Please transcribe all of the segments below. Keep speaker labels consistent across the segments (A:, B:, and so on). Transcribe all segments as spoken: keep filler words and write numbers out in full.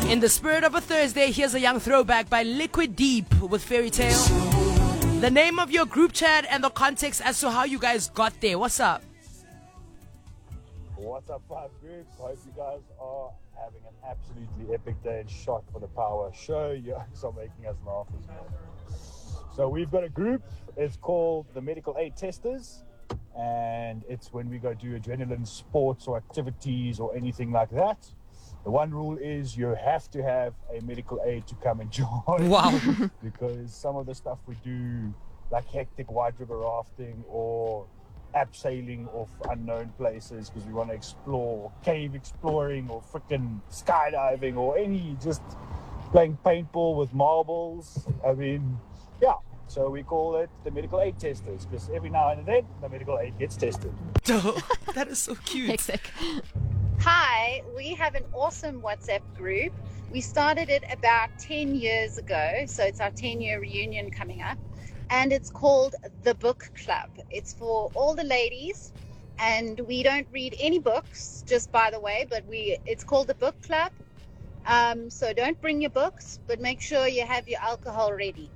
A: In the spirit of a Thursday, here's a young throwback by Liquid Deep with Fairy Tale. The name of your group chat and the context as to how you guys got there. What's up?
B: What's up, Five Groups? Hope you guys are having an absolutely epic day and shot for the power show. You guys are making us laugh as well. So we've got a group. It's called the Medical Aid Testers. And it's when we go do adrenaline sports or activities or anything like that. The one rule is you have to have a medical aid to come and join.
A: Wow.
B: Because some of the stuff we do, like hectic white river rafting or abseiling off unknown places because we want to explore, cave exploring or freaking skydiving or any, just playing paintball with marbles. I mean, yeah. So we call it the medical aid testers because every now and then the medical aid gets tested.
A: That is so cute.
C: Hectic.
D: Hi, we have an awesome WhatsApp group. We started it about ten years ago, so it's our ten year reunion coming up, and it's called The Book Club. It's for all the ladies, and we don't read any books, just by the way, but we it's called The Book Club. Um, so don't bring your books, but make sure you have your alcohol ready.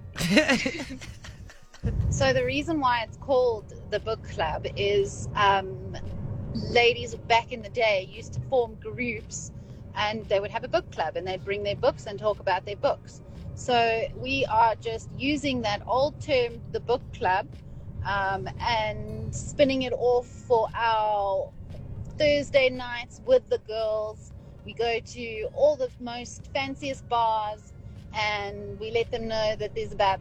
D: So the reason why it's called The Book Club is um, ladies back in the day used to form groups and they would have a book club and they'd bring their books and talk about their books. So we are just using that old term, the book club, um, and spinning it off for our Thursday nights with the girls. We go to all the most fanciest bars and we let them know that there's about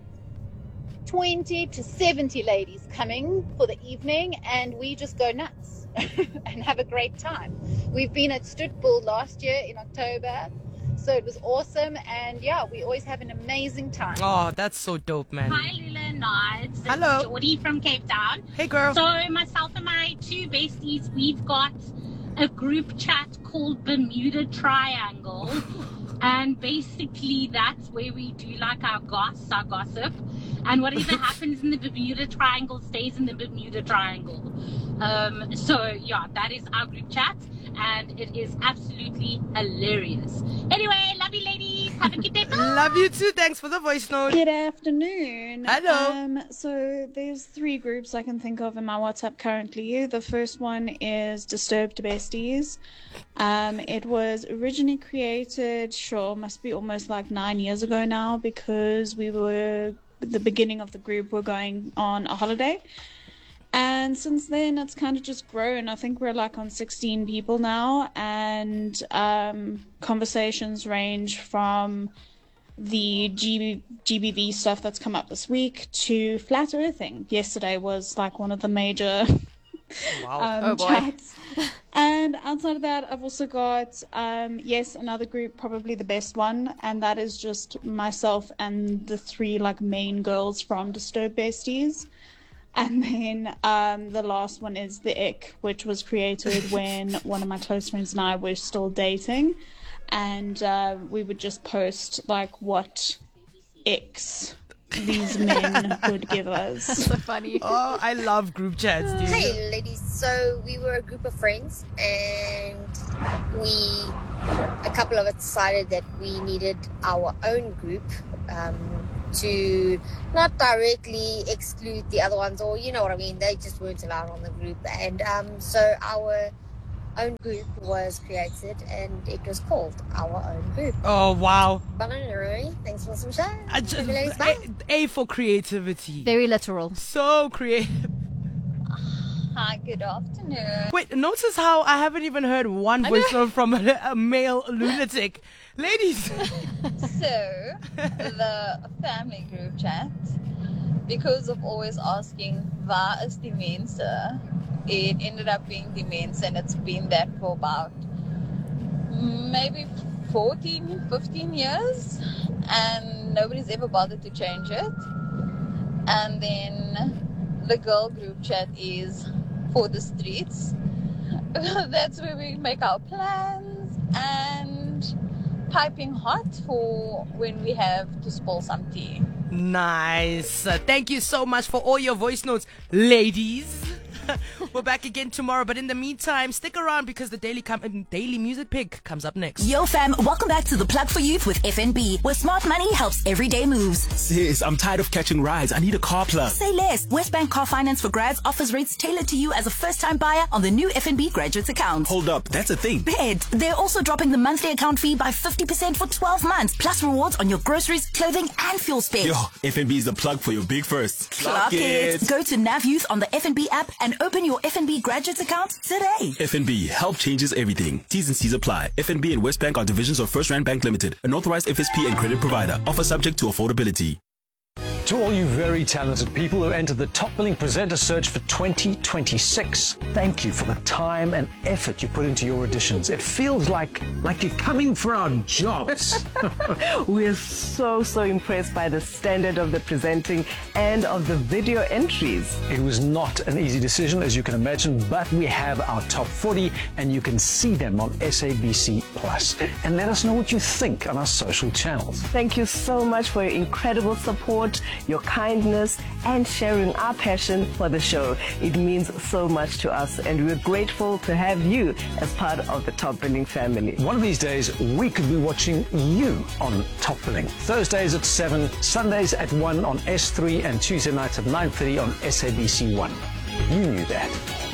D: twenty to seventy ladies coming for the evening and we just go nuts and have a great time. We've been at Stoetpool last year in October, so it was awesome, and yeah, we always have an amazing time.
A: Oh, that's so dope, man.
E: Hi, Lula and Nods. It's
A: Hello.
E: Geordie from Cape Town.
A: Hey, girl.
E: So myself and my two besties, we've got a group chat called Bermuda Triangle. And basically that's where we do like our goss, our gossip. And whatever happens in the Bermuda Triangle stays in the Bermuda Triangle. Um, so yeah, that is our group chat. And it is absolutely hilarious. Anyway, love you ladies. Have a good day. Bye.
A: Love you too. Thanks for the voice note.
F: Good afternoon.
A: Hello.
F: Um, so there's three groups I can think of in my WhatsApp currently. The first one is Disturbed Besties. Um, it was originally created, sure, must be almost like nine years ago now, because we were, the beginning of the group, were going on a holiday. And since then, it's kind of just grown. I think we're like on sixteen people now, and um, conversations range from the G B V stuff that's come up this week to flat earthing. Yesterday was like one of the major
A: Wow.
F: um,
C: Oh, boy.
F: chats. And outside of that, I've also got, um, yes, another group, probably the best one, and that is just myself and the three like main girls from Disturbed Besties. And then um, the last one is the Ick, which was created when one of my close friends and I were still dating. And uh, we would just post, like, what icks these men would give us.
C: So funny.
A: Oh, I love group chats, dude.
G: Hey ladies, so we were a group of friends and we, a couple of us decided that we needed our own group um, to not directly exclude the other ones, or you know what I mean, they just weren't allowed on the group. And um, so our own group was created and it was called Our Own Group.
A: Oh, wow.
G: Bye, thanks for some show.
A: I just,
G: Love you ladies, bye.
A: a, a for creativity.
C: Very literal.
A: So creative.
H: Hi, good afternoon.
A: Wait, notice how I haven't even heard one voice note from a, a male lunatic. Ladies.
H: So, the family group chat, because of always asking, waar is die mense? It ended up being the mense, and it's been that for about maybe fourteen, fifteen years, and nobody's ever bothered to change it. And then the girl group chat is for the streets. That's where we make our plans, and piping hot for when we have to spill some tea.
A: Nice. Uh, thank you so much for all your voice notes, ladies. We're back again tomorrow, but in the meantime, stick around because the Daily Com- Daily Music Pick comes up next.
C: Yo fam, welcome back to the Plug for Youth with F N B, where smart money helps everyday moves.
I: Sis, I'm tired of catching rides. I need a car plug.
C: Say less. Westbank Car Finance for Grads offers rates tailored to you as a first-time buyer on the new F N B Graduates account.
I: Hold up, that's a thing.
C: Bet. They're also dropping the monthly account fee by fifty percent for twelve months, plus rewards on your groceries, clothing, and fuel spend.
I: Yo, F N B is the plug for your big first.
C: Clock it. Go to Nav Youth on the F N B app and open your F N B Graduates account today.
I: F N B, help changes everything. T's and C's apply. F N B and Westbank are divisions of First Rand Bank Limited, an authorized F S P and credit provider. Offer subject to affordability.
J: To all you very talented people who entered the Top Billing Presenter Search for twenty twenty-six, thank you for the time and effort you put into your auditions. It feels like like you're coming for our jobs.
K: We're so, so impressed by the standard of the presenting and of the video entries.
J: It was not an easy decision, as you can imagine, but we have our top forty and you can see them on S A B C Plus. And let us know what you think on our social channels.
K: Thank you so much for your incredible support, your kindness, and sharing our passion for the show. It means so much to us, and we're grateful to have you as part of the Top Billing family.
J: One of these days, we could be watching you on Top Billing. Thursdays at seven, Sundays at one on S three, and Tuesday nights at nine thirty on S A B C one. You knew that.